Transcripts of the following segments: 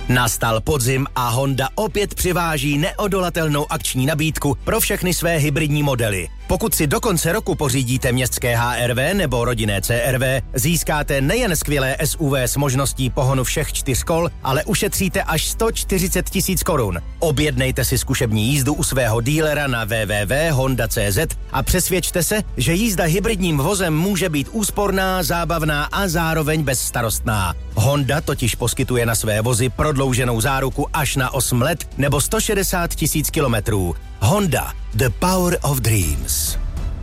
Nastal podzim a Honda opět přiváží neodolatelnou akční nabídku pro všechny své hybridní modely. Pokud si do konce roku pořídíte městské HR-V nebo rodinné CR-V, získáte nejen skvělé SUV s možností pohonu všech 4 kol, ale ušetříte až 140 000 korun. Objednejte si zkušební jízdu u svého dílera na www.honda.cz a přesvědčte se, že jízda hybridním vozem může být úsporná, zábavná a zároveň bezstarostná. Honda totiž poskytuje na své vozy prodlouženou záruku až na 8 let nebo 160 000 kilometrů. Honda, the power of dreams.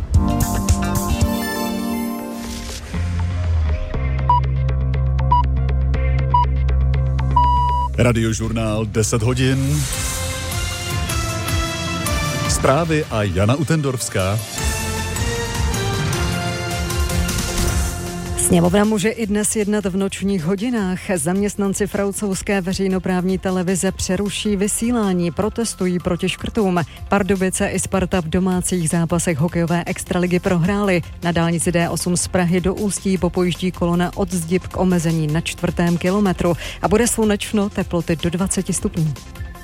Radiožurnál 10 hodin. Zprávy a Jana Utendorfská. Sněmovna může i dnes jednat v nočních hodinách. Zaměstnanci francouzské veřejnoprávní televize přeruší vysílání, protestují proti škrtům. Pardubice i Sparta v domácích zápasech hokejové extraligy prohrály. Na dálnici D8 z Prahy do Ústí popojíždí kolona od Zdib k omezení na 4. kilometru a bude slunečno, teploty do 20 stupňů.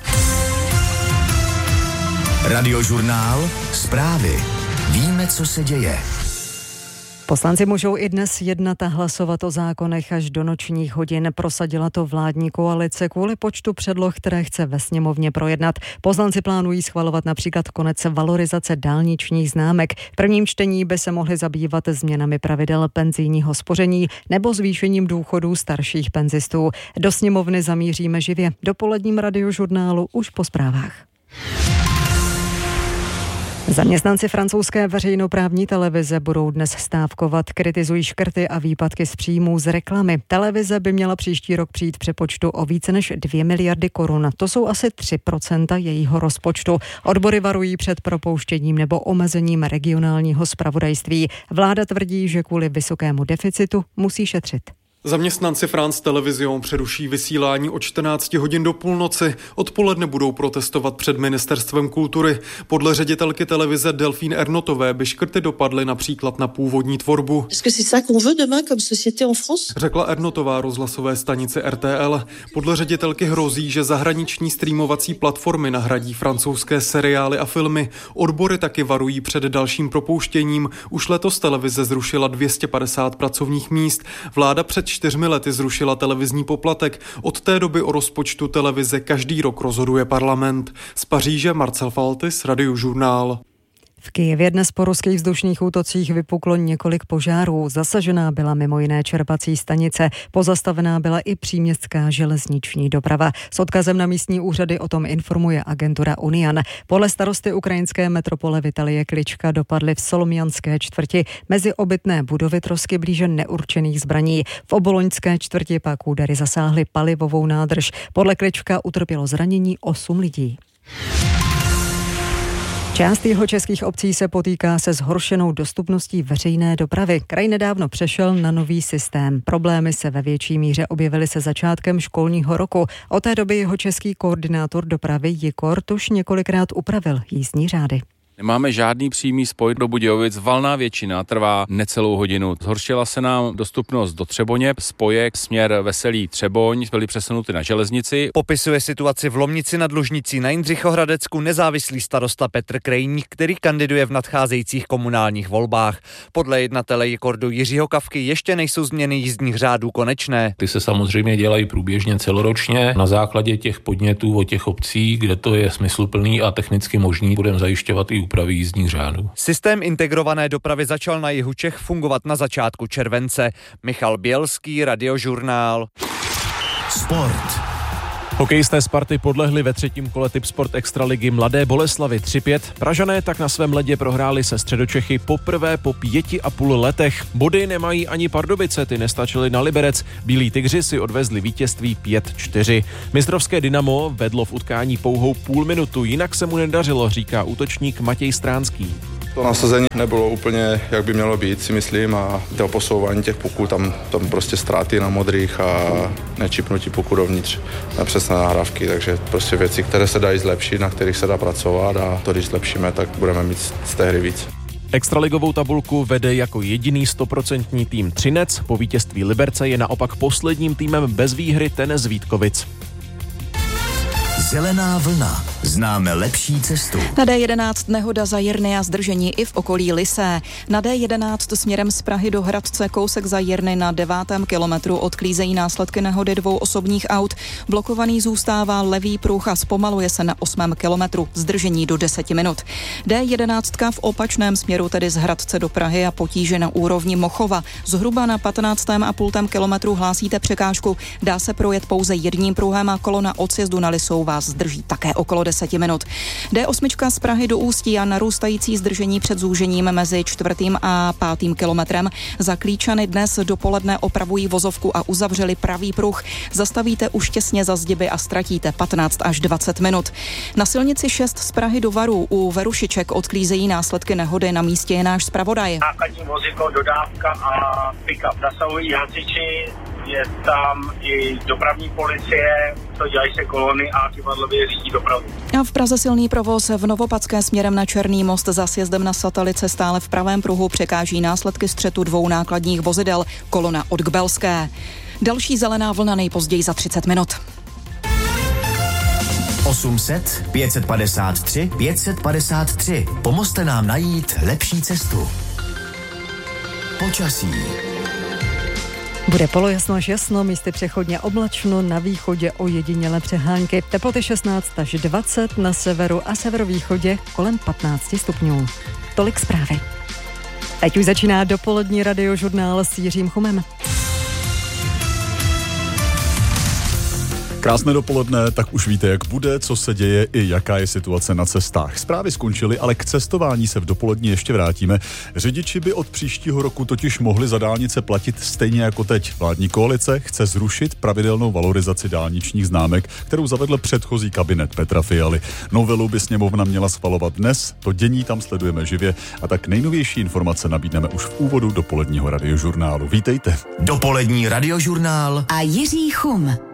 Radiožurnál, zprávy. Víme, co se děje. Poslanci můžou i dnes jednat a hlasovat o zákonech až do nočních hodin. Prosadila to vládní koalice kvůli počtu předloh, které chce ve sněmovně projednat. Poslanci plánují schvalovat například konec valorizace dálničních známek. V prvním čtení by se mohli zabývat změnami pravidel penzijního spoření nebo zvýšením důchodů starších penzistů. Do sněmovny zamíříme živě. Dopoledním radiožurnálu už po zprávách. Zaměstnanci francouzské veřejnoprávní televize budou dnes stávkovat, kritizují škrty a výpadky z příjmů z reklamy. Televize by měla příští rok přijít v přepočtu o více než 2 miliardy korun. To jsou asi 3% jejího rozpočtu. Odbory varují před propouštěním nebo omezením regionálního zpravodajství. Vláda tvrdí, že kvůli vysokému deficitu musí šetřit. Zaměstnanci France Television přeruší vysílání od 14 hodin do půlnoci. Odpoledne budou protestovat před Ministerstvem kultury. Podle ředitelky televize Delphine Ernotové by škrty dopadly například na původní tvorbu. Řekla Ernotová rozhlasové stanici RTL. Podle ředitelky hrozí, že zahraniční streamovací platformy nahradí francouzské seriály a filmy. Odbory taky varují před dalším propouštěním. Už letos televize zrušila 250 pracovních míst. Vláda před 4 lety zrušila televizní poplatek. Od té doby o rozpočtu televize každý rok rozhoduje parlament. Z Paříže Marcel Faltis, Radiožurnál. V Kyjevě dnes po ruských vzdušných útocích vypuklo několik požárů. Zasažená byla mimo jiné čerpací stanice. Pozastavená byla i příměstská železniční doprava. S odkazem na místní úřady o tom informuje agentura Unian. Podle starosty ukrajinské metropole Vitalie Klička dopadly v Solomjanské čtvrti mezi obytné budovy trosky blíže neurčených zbraní. V Oboloňské čtvrti pak údery zasáhly palivovou nádrž. Podle Klička utrpělo zranění 8 lidí. Část jihočeských obcí se potýká se zhoršenou dostupností veřejné dopravy. Kraj nedávno přešel na nový systém. Problémy se ve větší míře objevily se začátkem školního roku. Od té doby jihočeský koordinátor dopravy Jikort už několikrát upravil jízdní řády. Nemáme žádný přímý spoj do Budějovic, valná většina trvá necelou hodinu. Zhoršila se nám dostupnost do Třeboně, spoje směr Veselí Třeboň byly přesunuty na železnici. Popisuje situaci v Lomnici nad Lužnicí na Jindřichohradecku nezávislý starosta Petr Krejník, který kandiduje v nadcházejících komunálních volbách. Podle jednatele Jikordu Jiřího Kavky ještě nejsou změny jízdních řádů konečné. Ty se samozřejmě dělají průběžně celoročně na základě těch podnětů od těch obcí, kde to je smysluplný a technicky možný, budeme zajišťovat i úpravy jízdních řádů. Systém integrované dopravy začal na jihu Čech fungovat na začátku července. Michal Bělský, Radiožurnál. Sport. Hokejisté Sparty podlehli ve 3. kole Tipsport extraligy Mladé Boleslavi 3-5. Pražané tak na svém ledě prohráli se Středočechy poprvé po 5,5 letech. Body nemají ani Pardubice, ty nestačily na Liberec. Bílí tygři si odvezli vítězství 5-4. Mistrovské Dynamo vedlo v utkání pouhou půl minutu, jinak se mu nedařilo, říká útočník Matěj Stránský. To nasazení nebylo úplně, jak by mělo být, si myslím, a to posouvání těch puků, tam prostě ztráty na modrých a nečipnutí puku dovnitř, nepřesné nahrávky, takže prostě věci, které se dají zlepšit, na kterých se dá pracovat, a to, když zlepšíme, tak budeme mít z té hry víc. Extraligovou tabulku vede jako jediný 100% tým Třinec, po vítězství Liberce je naopak posledním týmem bez výhry Tenes Vítkovic. Zelená vlna. Známe lepší cestu. Na D11 nehoda za Jirny a zdržení i v okolí Lysé. Na D11 směrem z Prahy do Hradce kousek za Jirny na 9. kilometru odklízejí následky nehody 2 osobních aut. Blokovaný zůstává levý pruh a zpomaluje se na 8. kilometru. Zdržení do 10 minut. D11 v opačném směru, tedy z Hradce do Prahy a potíže na úrovni Mochova. Zhruba na 15,5 kilometru hlásíte překážku. Dá se projet pouze jedním pruhem a kolona od sjezdu na Lysou vás zdrží také okolo 10 minut. D8 z Prahy do Ústí a narůstající zdržení před zúžením mezi 4. a 5. kilometrem. Za Klíčany dnes dopoledne opravují vozovku a uzavřeli pravý pruh. Zastavíte už těsně za zdiby a ztratíte 15 až 20 minut. Na silnici 6 z Prahy do Varu u Verušiček odklízejí následky nehody. Na místě je náš zpravodaj. Nákladní vozidlo, dodávka a pick-up. Zasahují hasiči, je tam i dopravní policie, to dělají se kolony a kivadlově řídí dopravu. A v Praze silný provoz v Novopadské směrem na Černý most za sjezdem na Satelice stále v pravém pruhu překáží následky střetu 2 nákladních vozidel, kolona od Kbelské. Další zelená vlna nejpozději za 30 minut. 800 553 553. Pomozte nám najít lepší cestu. Počasí. Bude polojasno až jasno, místy přechodně oblačno, na východě ojedinělé přehánky. Teploty 16 až 20, na severu a severovýchodě kolem 15 stupňů. Tolik zprávy. Teď už začíná dopolední radiožurnál s Jiřím Chumem. Krásné dopoledne, tak už víte, jak bude, co se děje i jaká je situace na cestách. Zprávy skončily, ale k cestování se v dopolední ještě vrátíme. Řidiči by od příštího roku totiž mohli za dálnice platit stejně jako teď. Vládní koalice chce zrušit pravidelnou valorizaci dálničních známek, kterou zavedl předchozí kabinet Petra Fialy. Novelu by sněmovna měla schvalovat dnes, to dění tam sledujeme živě a tak nejnovější informace nabídneme už v úvodu dopoledního radiožurnálu. Vítejte. Dopolední radiožurnál a Jiří Chum.